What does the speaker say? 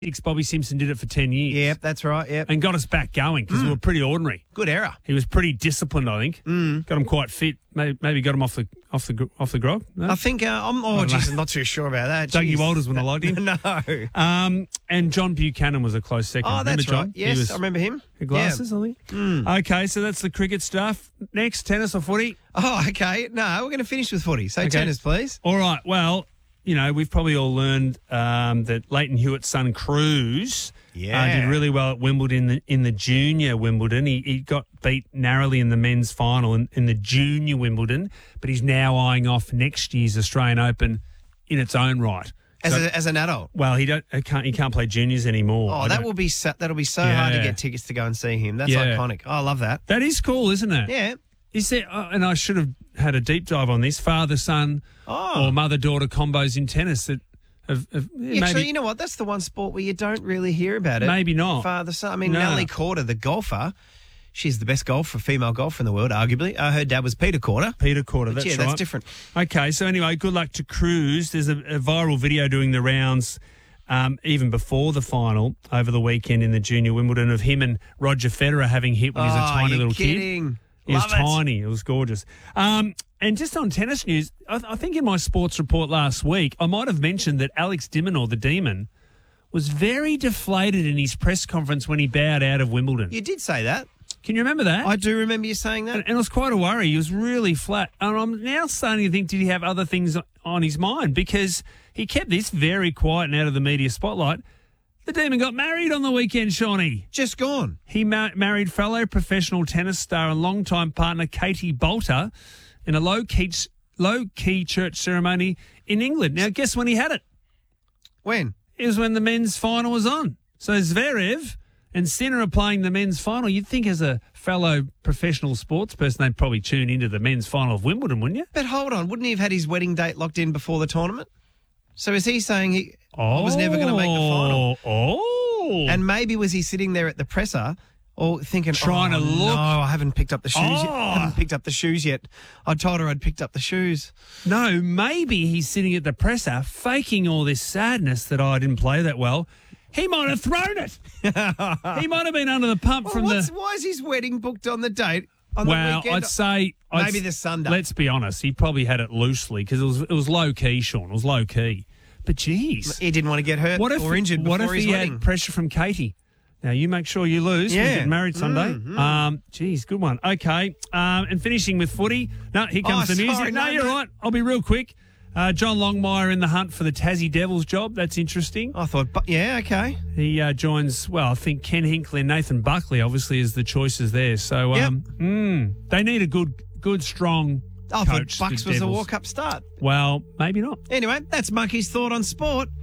Bobby Simpson did it for 10 years. Yep, that's right. Yep. And got us back going because we were pretty ordinary. Good error. He was pretty disciplined, I think. Got him quite fit. Maybe got him off the grog. No? I think I'm not too sure about that. Dougie Walters when I liked him. No. And John Buchanan was a close second. Oh, that's John? right. Yes, I remember him. Had glasses, I think. Okay, so that's the cricket stuff. Next, tennis or footy? Oh, okay. No, we're going to finish with footy. So tennis, please. All right. Well, you know, we've probably all learned that Leighton Hewitt's son, Cruz, did really well at Wimbledon in the junior Wimbledon. He got beat narrowly in the men's final in the junior Wimbledon, but he's now eyeing off next year's Australian Open in its own right. As an adult? Well, he can't play juniors anymore. Oh, that'll be so hard to get tickets to go and see him. That's iconic. Oh, I love that. That is cool, isn't it? Yeah. Is there, and I should have had a deep dive on this, father-son or mother-daughter combos in tennis that have Actually, you know what? That's the one sport where you don't really hear about it. Maybe not. Father-son. I mean, Nellie Corder, the golfer, she's the best female golfer in the world, arguably. Her dad was Peter Corder. Peter Corder, that's right. Yeah, that's different. Okay, so anyway, good luck to Cruz. There's a viral video doing the rounds even before the final over the weekend in the junior Wimbledon of him and Roger Federer having hit when he was a tiny little kid. He was tiny. It was gorgeous. And just on tennis news, I think in my sports report last week, I might have mentioned that Alex de Minaur, the Demon, was very deflated in his press conference when he bowed out of Wimbledon. You did say that. Can you remember that? I do remember you saying that. And it was quite a worry. He was really flat. And I'm now starting to think, did he have other things on his mind? Because he kept this very quiet and out of the media spotlight. The Demon got married on the weekend, Shawnee. Just gone. He married fellow professional tennis star and longtime partner Katie Bolter in a low-key church ceremony in England. Now, guess when he had it? When? It was when the men's final was on. So Zverev and Sinner are playing the men's final. You'd think as a fellow professional sports person, they'd probably tune into the men's final of Wimbledon, wouldn't you? But hold on, wouldn't he have had his wedding date locked in before the tournament? So is he saying he was never going to make the final? Oh. And maybe was he sitting there at the presser or thinking, trying to look? No, I haven't picked up the shoes yet. I haven't picked up the shoes yet. I told her I'd picked up the shoes. No, maybe he's sitting at the presser faking all this sadness that I didn't play that well. He might have thrown it. He might have been under the pump Why is his wedding booked on the date? The weekend? I'd say maybe the Sunday. Let's be honest. He probably had it loosely because it was low key, Sean. It was low key. But geez, he didn't want to get hurt or injured before his wedding. What if he had pressure from Katie? Now you make sure you lose. Yeah. We get married Sunday. Geez, good one. Okay, and finishing with footy. No, here comes the music. Sorry, no, you're right. I'll be real quick. John Longmire in the hunt for the Tassie Devils job. That's interesting. I thought, okay. He joins, I think Ken Hinckley and Nathan Buckley, obviously, as the choices there. So they need a good, strong I coach. thought Bucks was a walk-up start. Well, maybe not. Anyway, that's Monkey's thought on sport.